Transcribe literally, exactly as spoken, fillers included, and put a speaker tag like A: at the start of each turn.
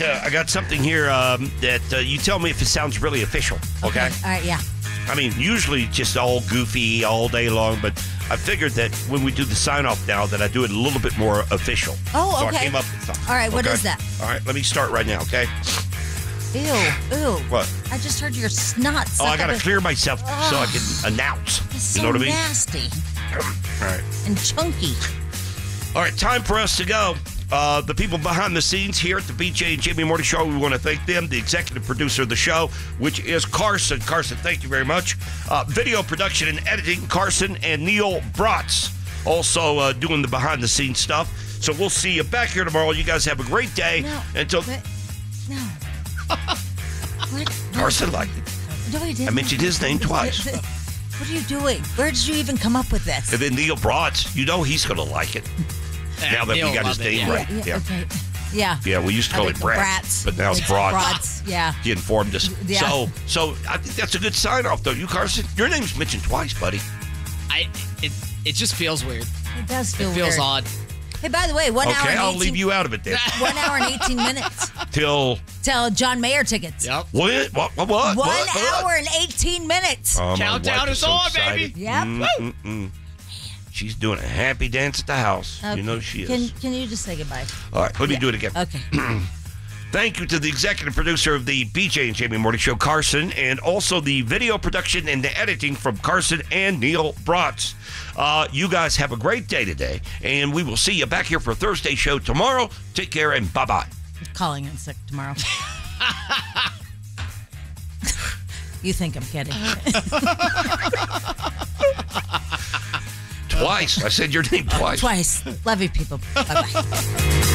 A: uh, I got something here um, that uh, you tell me if it sounds really official. Okay.
B: All right. Yeah.
A: I mean, usually just all goofy all day long, but I figured that when we do the sign off now, that I do it a little bit more official.
B: Oh,
A: so
B: okay.
A: I came up with something.
B: All right. What
A: okay?
B: is that?
A: All right. Let me start right now. Okay.
B: Ew. Ew.
A: What?
B: I just heard your snot.
A: Oh, I got to
B: suck
A: clear myself
B: Ugh.
A: so I can announce.
B: It's
A: You
B: so
A: know what I mean?
B: nasty
A: All right.
B: and chunky.
A: All right, time for us to go. Uh, the people behind the scenes here at the B J and Jamie Morning Show, we want to thank them. The executive producer of the show, which is Carson. Carson, thank you very much. Uh, video production and editing, Carson and Neil Bratz, also uh, doing the behind the scenes stuff. So we'll see you back here tomorrow. You guys have a great day.
B: No.
A: Until
B: But, no. What?
A: Carson liked it.
B: No, he didn't.
A: I mentioned his name twice.
B: What are you doing? Where did you even come up with this?
A: And then Neil Bratz, you know he's going to like it. Now that
C: Neil
A: we got his
C: loved it,
A: name
C: yeah.
A: right.
B: Yeah.
A: Yeah.
B: Okay. Yeah.
A: Yeah, we used to
B: I
A: call
B: like
A: it
B: the
A: Bratz,
B: brats.
A: but now it's
B: It's
A: Bratz.
B: brats, yeah.
A: He informed us.
B: Yeah.
A: So, so I think that's a good sign off, though. You, Carson, your name's mentioned twice, buddy.
C: I it it just feels weird.
B: It does feel
C: It feels
B: weird.
C: odd.
B: Hey, by the way, one hour
A: Okay,
B: and
A: I'll
B: eighteen,
A: leave you out of it then.
B: one hour and eighteen minutes
A: Till
B: till John Mayer tickets.
C: Yep.
A: what? What? What? What?
B: One
A: what, what?
B: hour and eighteen minutes.
A: Oh, my
C: Countdown
A: wife
C: is
A: so
C: on,
A: excited.
C: baby.
B: Yep.
A: Mm-mm-mm. She's doing a happy dance at the house.
B: Okay.
A: You know she is.
B: Can Can you just say goodbye?
A: All right, let me do it again.
B: Okay.
A: Thank you to the executive producer of the B J and Jamie Morning Show, Carson, and also the video production and the editing from Carson and Neil Bratz. Uh, you guys have a great day today, and we will see you back here for Thursday show tomorrow. Take care and bye-bye.
B: I'm calling in sick tomorrow. You think I'm kidding?
A: Twice. I said your name twice.
B: Twice. Love you, people. Bye bye.